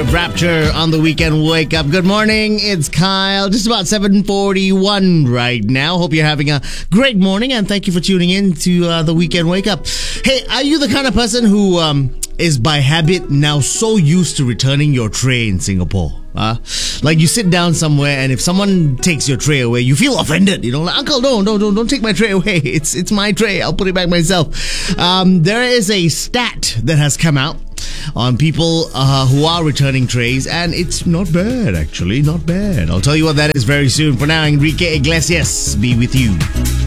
with Rapture on the Weekend Wake Up. Good morning, it's Kyle. Just about 7:41 right now. Hope you're having a great morning and thank you for tuning in to the Weekend Wake Up. Hey, are you the kind of person who is by habit now so used to returning your tray in Singapore? Like you sit down somewhere and if someone takes your tray away, you feel offended. You know, like, Uncle, don't take my tray away. It's my tray. I'll put it back myself. There is a stat that has come out on people who are returning trays, and it's not bad, actually. Not bad. I'll tell you what that is very soon. For now, Enrique Iglesias be with you.